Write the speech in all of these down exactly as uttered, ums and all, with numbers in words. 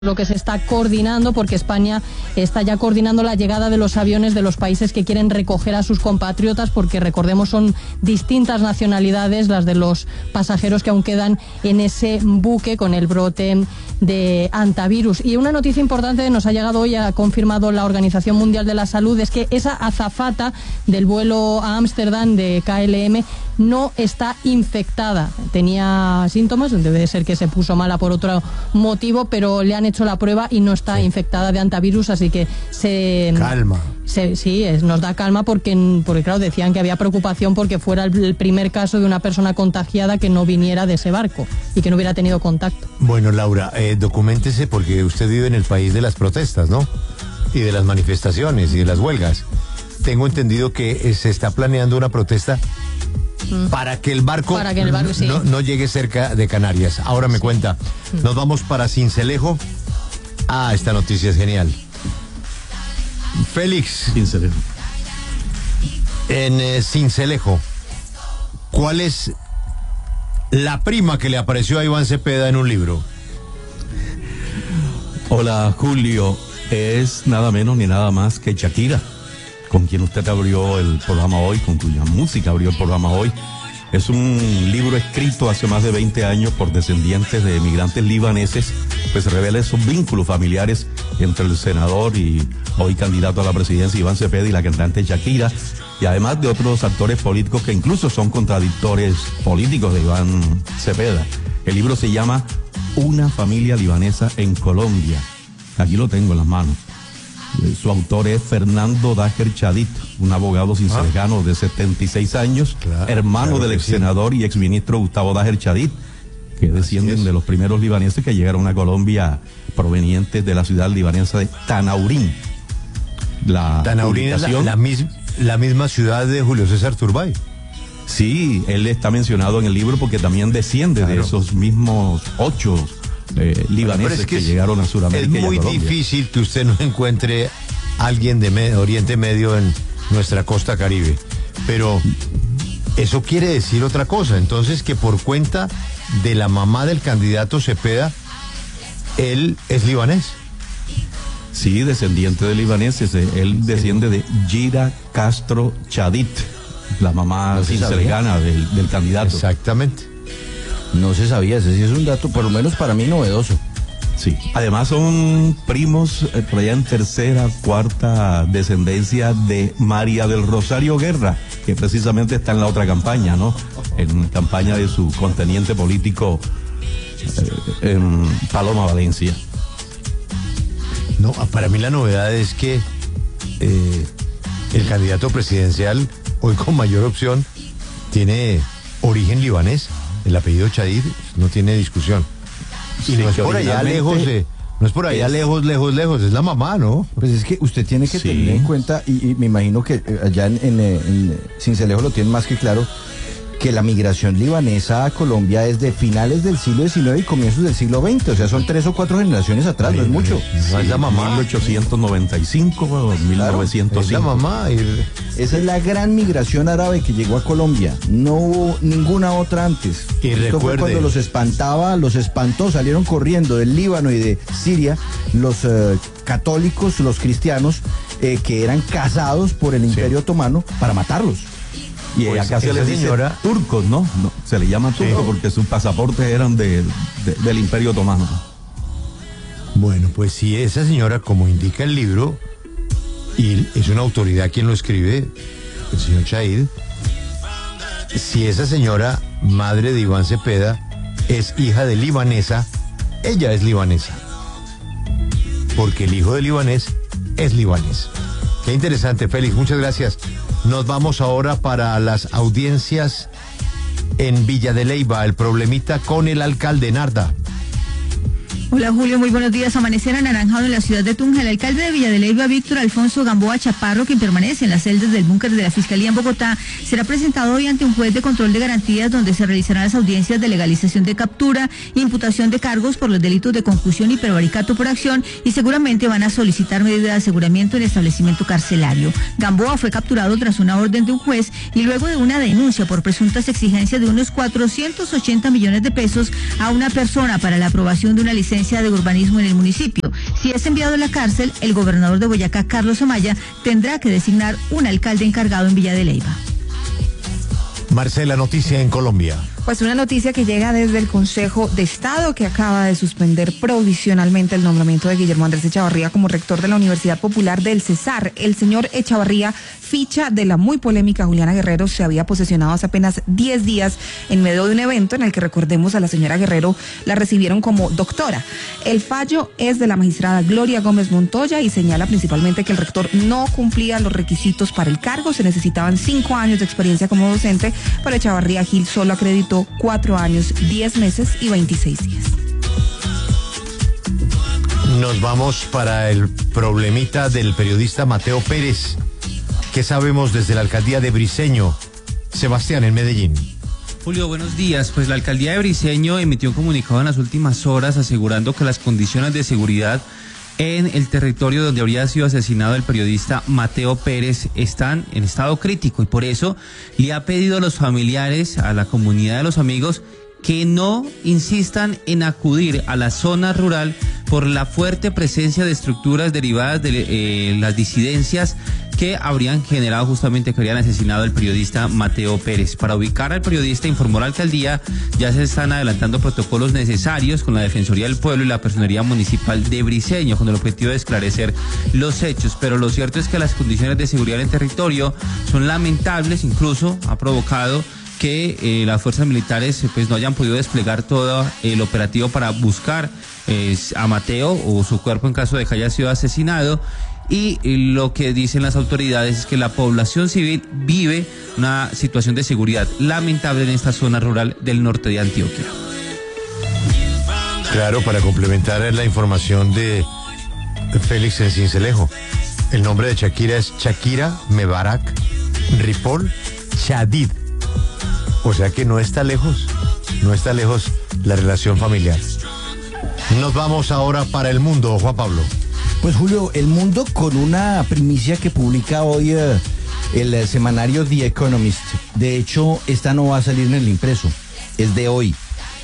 lo que se está coordinando, porque España está ya coordinando la llegada de los aviones de los países que quieren recoger a sus compatriotas, porque recordemos son distintas nacionalidades las de los pasajeros que aún quedan en ese buque con el brote de hantavirus. Y una noticia importante que nos ha llegado hoy, ha confirmado la Organización Mundial de la Salud, es que esa azafata del vuelo a Ámsterdam de K L M no está infectada. Tenía síntomas, debe ser que se puso mala por otro motivo, pero le han hecho la prueba y no está sí. infectada de hantavirus, así que se... Calma. Se, sí, es, nos da calma porque, porque, claro, decían que había preocupación porque fuera el, el primer caso de una persona contagiada que no viniera de ese barco y que no hubiera tenido contacto. Bueno, Laura, eh, documéntese porque usted vive en el país de las protestas, ¿no? Y de las manifestaciones y de las huelgas. Tengo entendido que eh, se está planeando una protesta mm. para que el barco, para que el barco sí. no, no llegue cerca de Canarias. Ahora me sí. cuenta, mm. nos vamos para Sincelejo. Ah, esta noticia es genial. Félix. Sincelejo. En eh, Sincelejo, ¿cuál es la prima que le apareció a Iván Cepeda en un libro? Hola, Julio. Es nada menos ni nada más que Shakira, con quien usted abrió el programa hoy, con cuya música abrió el programa hoy. Es un libro escrito hace más de veinte años por descendientes de emigrantes libaneses, pues revela esos vínculos familiares entre el senador y hoy candidato a la presidencia Iván Cepeda y la cantante Shakira, y además de otros actores políticos que incluso son contradictores políticos de Iván Cepeda. El libro se llama Una familia libanesa en Colombia. Aquí lo tengo en las manos. Su autor es Fernando Daher Chadid, un abogado cincelejano ah. de setenta y seis años, claro, hermano claro del ex senador sí. y exministro Gustavo Daher Chadid, que Así descienden es. de los primeros libaneses que llegaron a Colombia provenientes de la ciudad libanesa de Tanaurín. La Tanaurín es la, la, mis, la misma ciudad de Julio César Turbay. Sí, él está mencionado en el libro porque también desciende claro. de esos mismos ocho Eh, libaneses es que, que llegaron a Sudamérica. Es muy difícil que usted no encuentre a alguien de Medio, Oriente Medio en nuestra costa caribe, pero eso quiere decir otra cosa, entonces que por cuenta de la mamá del candidato Cepeda, él es libanés. Sí, descendiente de libaneses, él desciende de Gira Castro Chadid, la mamá no cincelejana del, del candidato. Exactamente. No se sabía, ese sí es un dato, por lo menos para mí, novedoso. Sí, además son primos, eh, por allá en tercera, cuarta descendencia de María del Rosario Guerra, que precisamente está en la otra campaña, ¿no? En campaña de su conteniente político eh, en Paloma, Valencia. No, para mí la novedad es que eh, el candidato presidencial, hoy con mayor opción, tiene origen libanés. El apellido Chadid no tiene discusión. Y sí, no es por allá lejos, de, no es por allá es, lejos, lejos, lejos, es la mamá, ¿no? Pues es que usted tiene que sí. tener en cuenta, y, y me imagino que allá en, en, en Sincelejo lo tienen más que claro, que la migración libanesa a Colombia es de finales del siglo diecinueve y comienzos del siglo veinte, o sea, son tres o cuatro generaciones atrás, sí, no es mucho. Sí, es la mamá. mil ochocientos noventa y cinco o mil novecientos cinco. Claro, es la mamá. Y... Esa es la gran migración árabe que llegó a Colombia, no hubo ninguna otra antes. Y Esto recuerde... fue cuando los espantaba, los espantó, salieron corriendo del Líbano y de Siria, los uh, católicos, los cristianos, eh, que eran cazados por el Imperio sí. Otomano para matarlos. Y pues acá se les dice señora... turcos, ¿no? ¿no? Se les llama turcos sí. porque sus pasaportes eran de, de, del Imperio Otomano. Bueno, pues si esa señora, como indica el libro, y es una autoridad quien lo escribe, el señor Chadid, si esa señora, madre de Iván Cepeda, es hija de libanesa, ella es libanesa. Porque el hijo de libanés es libanés. Qué interesante, Félix, muchas gracias. Nos vamos ahora para las audiencias en Villa de Leyva, el problemita con el alcalde. Narda. Hola Julio, muy buenos días. Amanecer anaranjado en la ciudad de Tunja. El alcalde de Villa de Leyva, Víctor Alfonso Gamboa Chaparro, quien permanece en las celdas del búnker de la Fiscalía en Bogotá, será presentado hoy ante un juez de control de garantías donde se realizarán las audiencias de legalización de captura, imputación de cargos por los delitos de concusión y prevaricato por acción, y seguramente van a solicitar medidas de aseguramiento en establecimiento carcelario. Gamboa fue capturado tras una orden de un juez y luego de una denuncia por presuntas exigencias de unos cuatrocientos ochenta millones de pesos a una persona para la aprobación de una licencia gerencia de urbanismo en el municipio. Si es enviado a la cárcel, el gobernador de Boyacá, Carlos Amaya, tendrá que designar un alcalde encargado en Villa de Leyva. Marcela, noticia en Colombia. Pues una noticia que llega desde el Consejo de Estado, que acaba de suspender provisionalmente el nombramiento de Guillermo Andrés Echavarría como rector de la Universidad Popular del Cesar. El señor Echavarría, ficha de la muy polémica Juliana Guerrero, se había posesionado hace apenas diez días en medio de un evento en el que, recordemos, a la señora Guerrero la recibieron como doctora. El fallo es de la magistrada Gloria Gómez Montoya y señala principalmente que el rector no cumplía los requisitos para el cargo. Se necesitaban cinco años de experiencia como docente, pero Echavarría Gil solo acreditó cuatro años, diez meses y veintiséis días. Nos vamos para el problemita del periodista Mateo Pérez. ¿Qué sabemos desde la alcaldía de Briceño? Sebastián, en Medellín. Julio, buenos días. Pues la alcaldía de Briceño emitió un comunicado en las últimas horas asegurando que las condiciones de seguridad en el territorio donde habría sido asesinado el periodista Mateo Pérez están en estado crítico, y por eso le ha pedido a los familiares, a la comunidad de los amigos, que no insistan en acudir a la zona rural por la fuerte presencia de estructuras derivadas de eh, las disidencias que habrían generado justamente que habrían asesinado al periodista Mateo Pérez. Para ubicar al periodista, informó la alcaldía, ya se están adelantando protocolos necesarios con la Defensoría del Pueblo y la Personería Municipal de Briceño con el objetivo de esclarecer los hechos, pero lo cierto es que las condiciones de seguridad en el territorio son lamentables, incluso ha provocado que eh, las fuerzas militares pues no hayan podido desplegar todo el operativo para buscar eh, a Mateo o su cuerpo en caso de que haya sido asesinado. Y lo que dicen las autoridades es que la población civil vive una situación de seguridad lamentable en esta zona rural del norte de Antioquia. Claro, para complementar la información de Félix en Cincelejo, el nombre de Shakira es Shakira Mebarak Ripoll Shadid. O sea que no está lejos, no está lejos la relación familiar. Nos vamos ahora para el mundo, Juan Pablo. Pues Julio, el mundo con una primicia que publica hoy eh, el eh, semanario The Economist. De hecho, esta no va a salir en el impreso, es de hoy.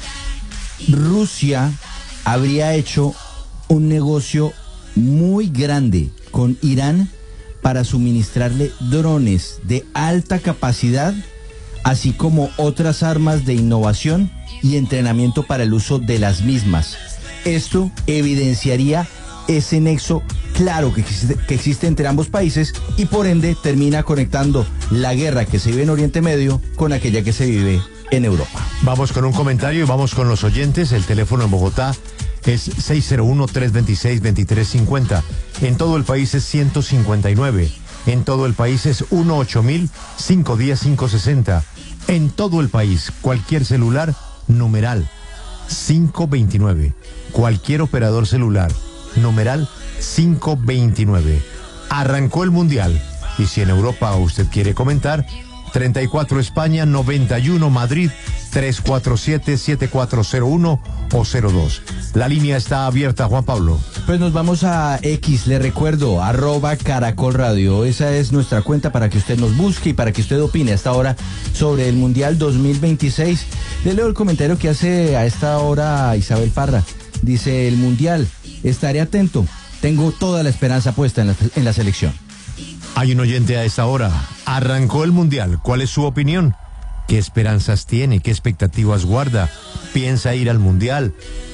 Rusia habría hecho un negocio muy grande con Irán para suministrarle drones de alta capacidad, así como otras armas de innovación y entrenamiento para el uso de las mismas. Esto evidenciaría ese nexo claro que existe, que existe entre ambos países y por ende termina conectando la guerra que se vive en Oriente Medio con aquella que se vive en Europa. Vamos con un comentario y vamos con los oyentes. El teléfono en Bogotá es seis cero uno, tres dos seis, dos tres cinco cero. En todo el país es ciento cincuenta y nueve. En todo el país es uno ocho mil, cinco diez, cinco sesenta. En todo el país, cualquier celular, numeral cinco veintinueve. Cualquier operador celular, numeral cinco veintinueve. Arrancó el Mundial. Y si en Europa usted quiere comentar, treinta y cuatro España, noventa y uno Madrid, tres cuatro siete, siete cuatro cero uno o cero dos. La línea está abierta, Juan Pablo. Pues nos vamos a X, le recuerdo, arroba Caracol Radio. Esa es nuestra cuenta para que usted nos busque y para que usted opine hasta ahora sobre el Mundial dos mil veintiséis. Le leo el comentario que hace a esta hora Isabel Parra. Dice, el Mundial, estaré atento, tengo toda la esperanza puesta en la, en la selección. Hay un oyente a esta hora. Arrancó el Mundial. ¿Cuál es su opinión? ¿Qué esperanzas tiene? ¿Qué expectativas guarda? ¿Piensa ir al Mundial?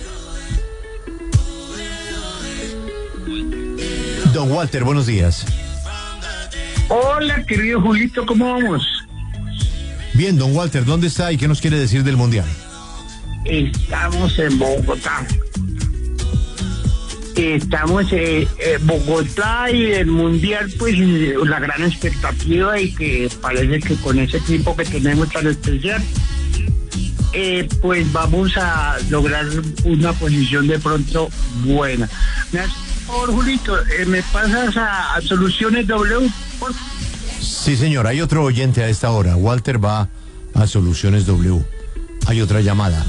Don Walter, buenos días. Hola, querido Julito, ¿cómo vamos? Bien, don Walter, ¿dónde está y qué nos quiere decir del Mundial? Estamos en Bogotá. Estamos en eh, Bogotá y el Mundial, pues la gran expectativa y que parece que con ese equipo que tenemos tan especial, eh, pues vamos a lograr una posición de pronto buena. Por favor, Julito, eh, ¿me pasas a, a Soluciones W? Por... Sí, señor, hay otro oyente a esta hora. Walter va a Soluciones W. Hay otra llamada.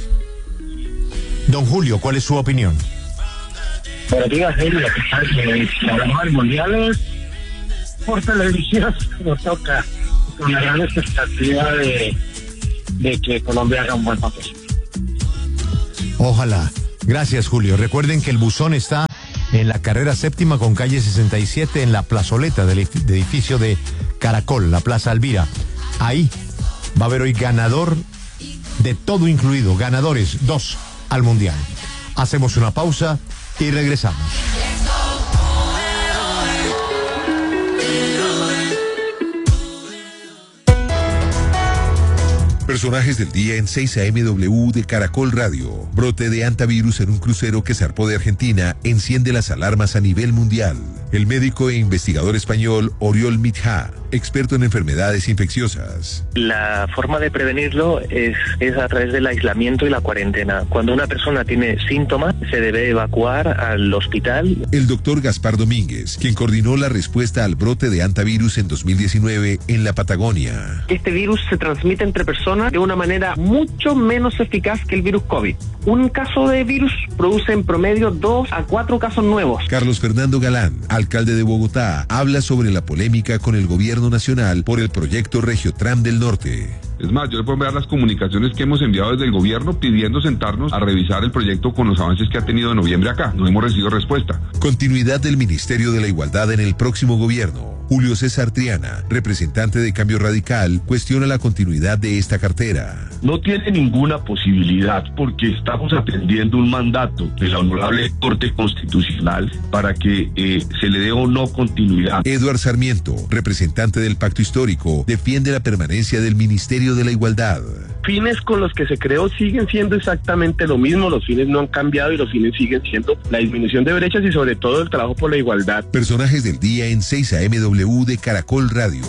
Don Julio, ¿cuál es su opinión? Pero diga, Julio, lo que pasa es que hablamos del Mundial es por televisión, nos toca con la gran expectativa de, de que Colombia haga un buen papel. Ojalá. Gracias, Julio. Recuerden que el buzón está en la carrera séptima con calle sesenta y siete en la plazoleta del edificio de Caracol, la Plaza Alvira. Ahí va a haber hoy ganador de todo incluido, ganadores, dos al Mundial. Hacemos una pausa y regresamos. Personajes del día en seis A M W de Caracol Radio. Brote de antivirus en un crucero que zarpó de Argentina enciende las alarmas a nivel mundial. El médico e investigador español Oriol Mitjà, experto en enfermedades infecciosas. La forma de prevenirlo es, es a través del aislamiento y la cuarentena. Cuando una persona tiene síntomas, se debe evacuar al hospital. El doctor Gaspar Domínguez, quien coordinó la respuesta al brote de antivirus en dos mil diecinueve en la Patagonia. Este virus se transmite entre personas de una manera mucho menos eficaz que el virus COVID. Un caso de virus produce en promedio dos a cuatro casos nuevos. Carlos Fernando Galán, alcalde de Bogotá, habla sobre la polémica con el gobierno nacional por el proyecto Regiotram del Norte. Es más, yo le puedo enviar las comunicaciones que hemos enviado desde el gobierno pidiendo sentarnos a revisar el proyecto con los avances que ha tenido en noviembre acá. No hemos recibido respuesta. Continuidad del Ministerio de la Igualdad en el próximo gobierno. Julio César Triana, representante de Cambio Radical, cuestiona la continuidad de esta cartera. No tiene ninguna posibilidad porque estamos atendiendo un mandato de la Honorable Corte Constitucional para que eh, se le dé o no continuidad. Eduard Sarmiento, representante del Pacto Histórico, defiende la permanencia del Ministerio de la Igualdad. Fines con los que se creó siguen siendo exactamente lo mismo, los fines no han cambiado y los fines siguen siendo la disminución de brechas y sobre todo el trabajo por la igualdad. Personajes del día en seis A M W de Caracol Radio.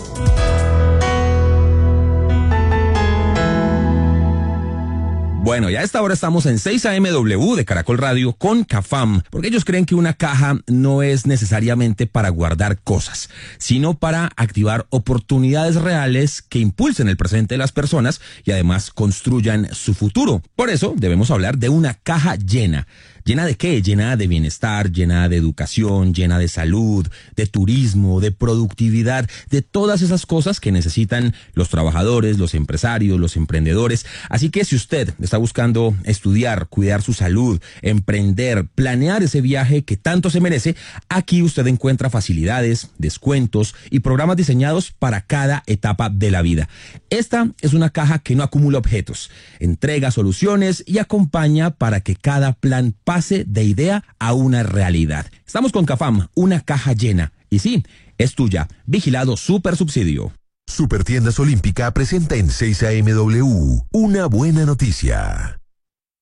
Bueno, ya a esta hora estamos en seis A M W de Caracol Radio con Cafam, porque ellos creen que una caja no es necesariamente para guardar cosas, sino para activar oportunidades reales que impulsen el presente de las personas y además construyan su futuro. Por eso debemos hablar de una caja llena. ¿Llena de qué? Llena de bienestar, llena de educación, llena de salud, de turismo, de productividad, de todas esas cosas que necesitan los trabajadores, los empresarios, los emprendedores. Así que si usted está buscando estudiar, cuidar su salud, emprender, planear ese viaje que tanto se merece, aquí usted encuentra facilidades, descuentos y programas diseñados para cada etapa de la vida. Esta es una caja que no acumula objetos, entrega soluciones y acompaña para que cada plan pase de idea a una realidad. Estamos con Cafam, una caja llena. Y sí, es tuya. Vigilado Super Subsidio. Supertiendas Olímpica presenta en seis A M W una buena noticia.